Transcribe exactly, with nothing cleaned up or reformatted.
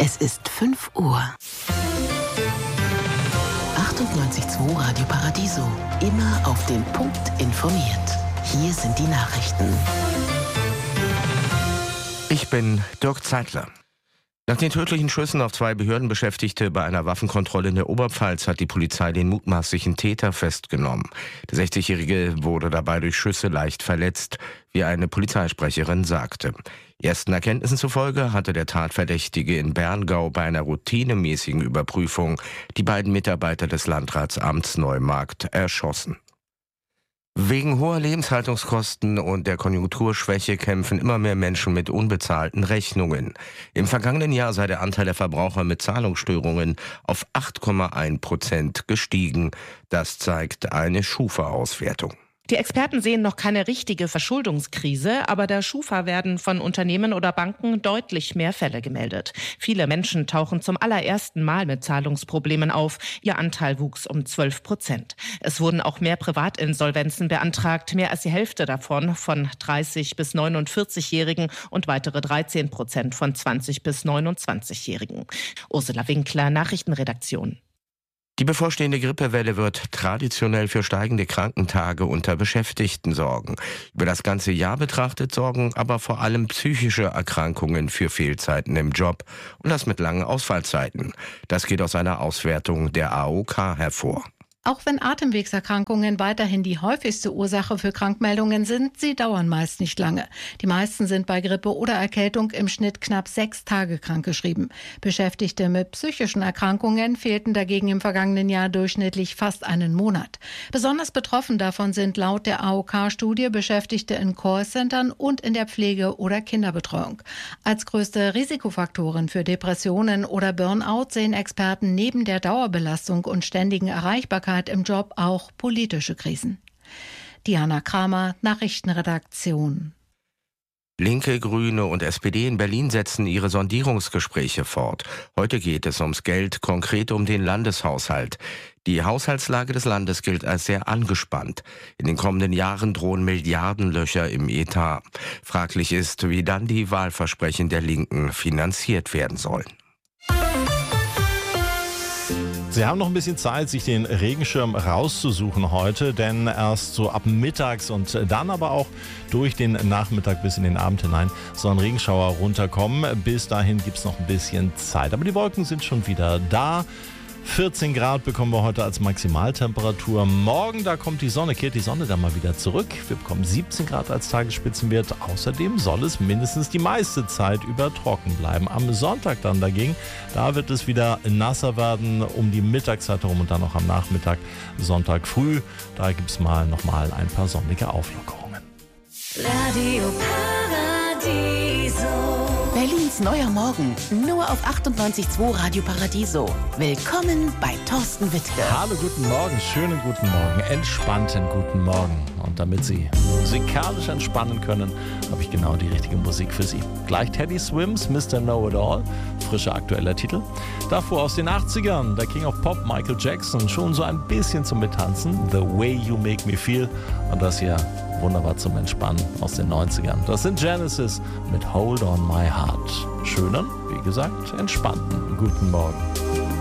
Es ist fünf Uhr. achtundneunzig Komma zwei Radio Paradiso. Immer auf den Punkt informiert. Hier sind die Nachrichten. Ich bin Dirk Zeitler. Nach den tödlichen Schüssen auf zwei Behördenbeschäftigte bei einer Waffenkontrolle in der Oberpfalz hat die Polizei den mutmaßlichen Täter festgenommen. Der sechzigjährige wurde dabei durch Schüsse leicht verletzt, wie eine Polizeisprecherin sagte. Ersten Erkenntnissen zufolge hatte der Tatverdächtige in Berngau bei einer routinemäßigen Überprüfung die beiden Mitarbeiter des Landratsamts Neumarkt erschossen. Wegen hoher Lebenshaltungskosten und der Konjunkturschwäche kämpfen immer mehr Menschen mit unbezahlten Rechnungen. Im vergangenen Jahr sei der Anteil der Verbraucher mit Zahlungsstörungen auf acht Komma eins Prozent gestiegen. Das zeigt eine Schufa-Auswertung. Die Experten sehen noch keine richtige Verschuldungskrise, aber der Schufa werden von Unternehmen oder Banken deutlich mehr Fälle gemeldet. Viele Menschen tauchen zum allerersten Mal mit Zahlungsproblemen auf. Ihr Anteil wuchs um zwölf Prozent. Es wurden auch mehr Privatinsolvenzen beantragt, mehr als die Hälfte davon von dreißig- bis neunundvierzig-Jährigen und weitere dreizehn Prozent von zwanzig- bis neunundzwanzig-Jährigen. Ursula Winkler, Nachrichtenredaktion. Die bevorstehende Grippewelle wird traditionell für steigende Krankentage unter Beschäftigten sorgen. Über das ganze Jahr betrachtet sorgen aber vor allem psychische Erkrankungen für Fehlzeiten im Job und das mit langen Ausfallzeiten. Das geht aus einer Auswertung der A O K hervor. Auch wenn Atemwegserkrankungen weiterhin die häufigste Ursache für Krankmeldungen sind, sie dauern meist nicht lange. Die meisten sind bei Grippe oder Erkältung im Schnitt knapp sechs Tage krankgeschrieben. Beschäftigte mit psychischen Erkrankungen fehlten dagegen im vergangenen Jahr durchschnittlich fast einen Monat. Besonders betroffen davon sind laut der A O K-Studie Beschäftigte in Callcentern und in der Pflege- oder Kinderbetreuung. Als größte Risikofaktoren für Depressionen oder Burnout sehen Experten neben der Dauerbelastung und ständigen Erreichbarkeit im Job auch politische Krisen. Diana Kramer, Nachrichtenredaktion. Linke, Grüne und S P D in Berlin setzen ihre Sondierungsgespräche fort. Heute geht es ums Geld, konkret um den Landeshaushalt. Die Haushaltslage des Landes gilt als sehr angespannt. In den kommenden Jahren drohen Milliardenlöcher im Etat. Fraglich ist, wie dann die Wahlversprechen der Linken finanziert werden sollen. Sie haben noch ein bisschen Zeit, sich den Regenschirm rauszusuchen heute, denn erst so ab mittags und dann aber auch durch den Nachmittag bis in den Abend hinein sollen Regenschauer runterkommen. Bis dahin gibt es noch ein bisschen Zeit, aber die Wolken sind schon wieder da. vierzehn Grad bekommen wir heute als Maximaltemperatur. Morgen, da kommt die Sonne, kehrt die Sonne dann mal wieder zurück. Wir bekommen siebzehn Grad als Tagesspitzenwert. Außerdem soll es mindestens die meiste Zeit über trocken bleiben. Am Sonntag dann dagegen, da wird es wieder nasser werden um die Mittagszeit herum und dann noch am Nachmittag, Sonntag früh. Da gibt es mal nochmal ein paar sonnige Auflockerungen. Radio Paradiso. Berlins neuer Morgen, nur auf achtundneunzig Komma zwei Radio Paradiso. Willkommen bei Thorsten Wittke. Hallo, guten Morgen, schönen guten Morgen, entspannten guten Morgen. Und damit Sie musikalisch entspannen können, habe ich genau die richtige Musik für Sie. Gleich Teddy Swims, Mister Know-It-All, frischer aktueller Titel. Davor aus den achtzigern, der King of Pop, Michael Jackson, schon so ein bisschen zum Mittanzen, The Way You Make Me Feel. Und das hier wunderbar zum Entspannen aus den neunzigern. Das sind Genesis mit Hold On My Heart. Schönen, wie gesagt, entspannten guten Morgen.